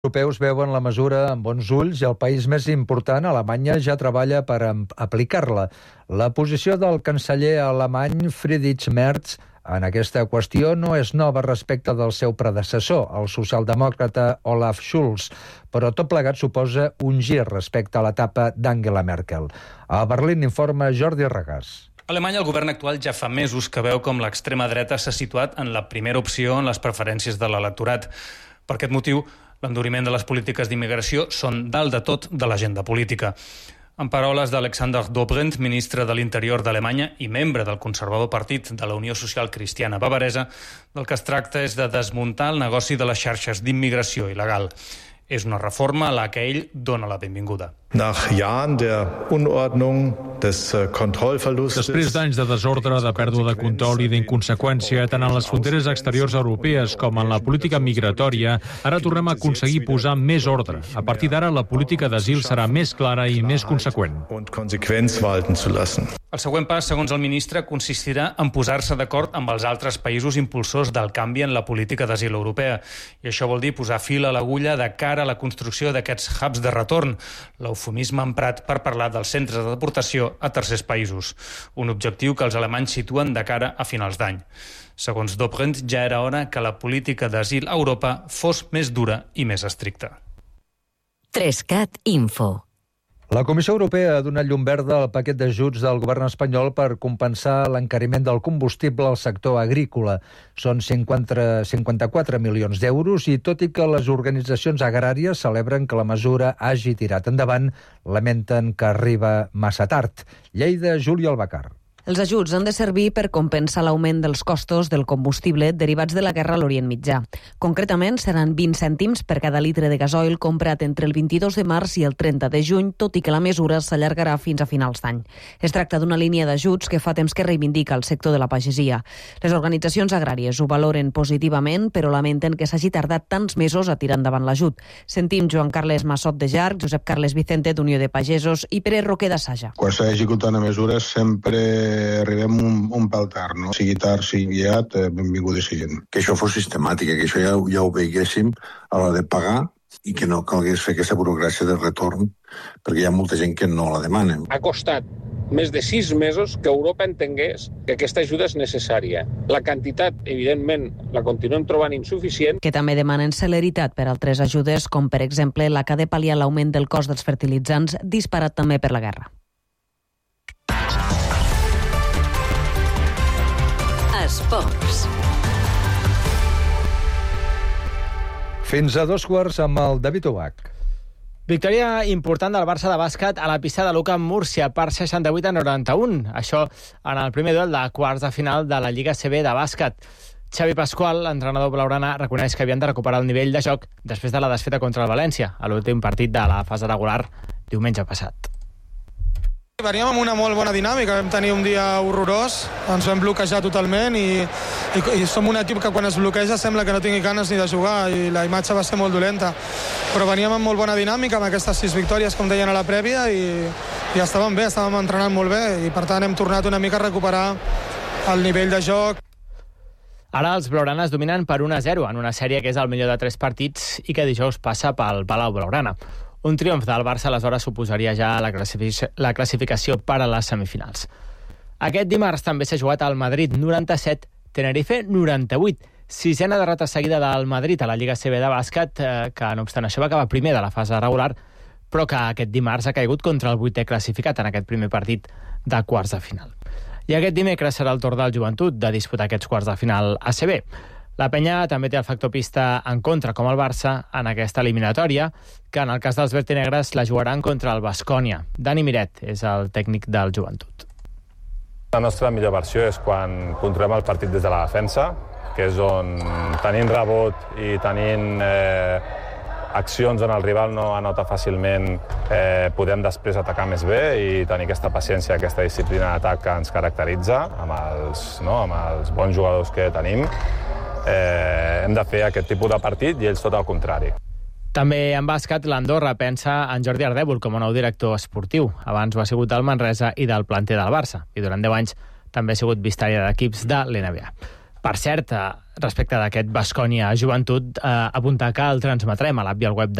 Europeus veuen la mesura amb bons ulls i el país més important, Alemanya, ja treballa per aplicar-la. La posició del canceller alemany Friedrich Merz en aquesta qüestió no és nova respecte del seu predecessor, el socialdemòcrata Olaf Scholz, però tot plegat suposa un gir respecte a l'etapa d'Angela Merkel. A Berlín informa Jordi Regàs. A Alemanya, el govern actual ja fa mesos que veu com l'extrema dreta s'ha situat en la primera opció en les preferències de l'electorat. Per aquest motiu, l'enduriment de les polítiques d'immigració són dalt de tot de l'agenda política. En paraules d'Alexander Dobrindt, ministre de l'Interior d'Alemanya i membre del conservador partit de la Unió Social Cristiana Bavaresa, del que es tracta és de desmuntar el negoci de les xarxes d'immigració il·legal. És una reforma a la que ell dona la benvinguda. Després d'anys de desordre, de pèrdua de control i d'inconseqüència, tant en les fronteres exteriors europees com en la política migratòria, ara tornem a aconseguir posar més ordre. A partir d'ara, la política d'asil serà més clara i més conseqüent. El següent pas, segons el ministre, consistirà en posar-se d'acord amb els altres països impulsors del canvi en la política d'asil europea. I això vol dir posar fil a l'agulla de cara a la construcció d'aquests hubs de retorn, l'eufemisme emprat per parlar dels centres de deportació a tercers països. Un objectiu que els alemanys situen de cara a finals d'any. Segons Dobrindt, ja era hora que la política d'asil a Europa fos més dura i més estricta. 3CAT Info. La Comissió Europea ha donat llum verda al paquet d'ajuts del govern espanyol per compensar l'encariment del combustible al sector agrícola. Són 54 milions d'euros i, tot i que les organitzacions agràries celebren que la mesura hagi tirat endavant, lamenten que arriba massa tard. Lleida, Júlia Albacar. Els ajuts han de servir per compensar l'augment dels costos del combustible derivats de la guerra a l'Orient Mitjà. Concretament, seran 20 cèntims per cada litre de gasoil comprat entre el 22 de març i el 30 de juny, tot i que la mesura s'allargarà fins a finals d'any. Es tracta d'una línia d'ajuts que fa temps que reivindica el sector de la pagesia. Les organitzacions agràries ho valoren positivament, però lamenten que s'hagi tardat tants mesos a tirar endavant l'ajut. Sentim Joan Carles Massot de Jarc, Josep Carles Vicente d'Unió de Pagesos i Pere Roquer de Saja. Quan s'ha executat una mesura sempre arribem un pèl tard, no? Sigui tard, sigui aviat, benvingut i siguin. Que això fos sistemàtic, que això ja ho veiéssim a l'hora de pagar i que no calgués fer aquesta burocràcia de retorn, perquè hi ha molta gent que no la demana. Ha costat més de 6 mesos que Europa entengués que aquesta ajuda és necessària. La quantitat, evidentment, la continuem trobant insuficient. Que també demanen celeritat per altres ajudes, com per exemple la que ha de pal·liar l'augment del cost dels fertilitzants, disparat també per la guerra. Esports. Fins a 2:15 amb el David Obac. Victòria important del Barça de bàsquet a la pista de l'UCAM Múrcia per 68-91. Això en el primer duel de quarts de final de la Lliga CB de bàsquet. Xavi Pascual, l'entrenador blaugrana, reconeix que havien de recuperar el nivell de joc després de la desfeta contra el València, a l'últim partit de la fase regular diumenge passat. Veníem amb una molt bona dinàmica, vam tenir un dia horrorós, ens vam bloquejar totalment i som un equip que quan es bloqueja sembla que no tingui ganes ni de jugar i la imatge va ser molt dolenta. Però veníem amb molt bona dinàmica, amb aquestes 6 victòries, com deien a la prèvia, i estàvem bé, estàvem entrenant molt bé i per tant hem tornat una mica a recuperar el nivell de joc. Ara els blaugranes dominen per 1-0 en una sèrie que és el millor de 3 partits i que dijous passa pel Palau Blaugrana. Un triomf del Barça aleshores suposaria ja la classificació per a les semifinals. Aquest dimarts també s'ha jugat al Madrid 97, Tenerife 98. 6a derrota seguida del Madrid a la Lliga CB de bàsquet, que no obstant això va acabar primer de la fase regular, però que aquest dimarts ha caigut contra el 8è classificat en aquest primer partit de quarts de final. I aquest dimecres serà el torn del Joventut de disputar aquests quarts de final ACB. La penya també té el factor pista en contra, com el Barça, en aquesta eliminatòria, que en el cas dels vertinegres la jugaran contra el Baskonia. Dani Miret és el tècnic del Joventut. La nostra millor versió és quan controlem el partit des de la defensa, que és on tenint rebot i tenint accions on el rival no anota fàcilment, podem després atacar més bé i tenir aquesta paciència, aquesta disciplina d'atac que ens caracteritza amb els bons jugadors que tenim. Hem de fer aquest tipus de partit i ells tot el contrari. També en bàsquet, l'Andorra pensa en Jordi Ardèvol com a nou director esportiu. Abans ho ha sigut del Manresa i del planter del Barça. I durant 10 anys també ha sigut vistària d'equips de l'NBA. Per cert, respecte d'aquest Baskonia Joventut, apuntar que el transmetrem a l'app i al web